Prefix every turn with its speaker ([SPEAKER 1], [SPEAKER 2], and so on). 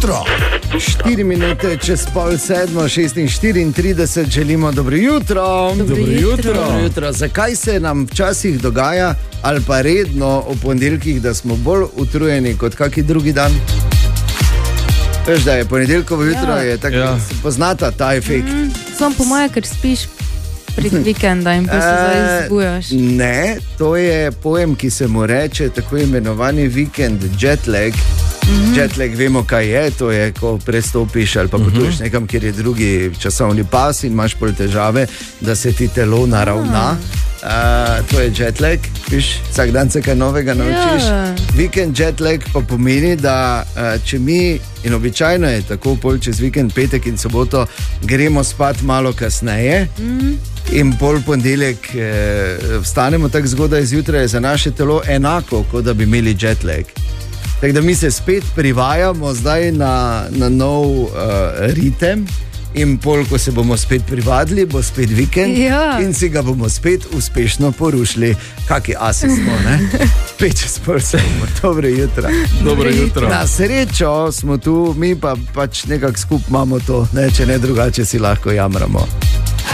[SPEAKER 1] jutro.
[SPEAKER 2] 4 minute čez pol 7:34 želimo dobro jutro.
[SPEAKER 3] Dobro jutro.
[SPEAKER 2] Dobro jutro. Zakaj se nam včasih dogaja, ali pa redno v ponedeljkih, da smo bolj utrujeni kot kaki drugi dan? Veš, da je ponedeljkovo jutro, je tako, se poznata ta efekt.
[SPEAKER 3] Sam po moje, ker spiš pred vikenda in pa se zdaj zbujaš.
[SPEAKER 2] Ne, to je pojem, ki se mu reče tako imenovani vikend jetlag. Jetlag, vemo kaj je, to je, ko prestopiš ali pa potuješ nekam, kjer je drugi časovni pas in imaš pol težave, da se ti telo naravna. To je jetlag, viš, vsak dan se kaj novega naučiš. Vikend jetlag pa pomeni, da če mi, in običajno je tako pol čez vikend, petek in soboto, gremo spat malo kasneje, in pol ponedeljek vstanemo tako zgodaj zjutraj, je za naše telo enako, kot da bi imeli jetlag. Tako da mi se spet privajamo zdaj na nov ritem in pol, ko se bomo spet privadili, bo spet vikend in si ga bomo spet uspešno porušili. Kaki asi smo, ne? 5:07, dobro jutro.
[SPEAKER 1] Dobro jutro.
[SPEAKER 2] Na srečo smo tu, mi pa pač nekako skup imamo to, ne, če ne drugače si lahko jamramo.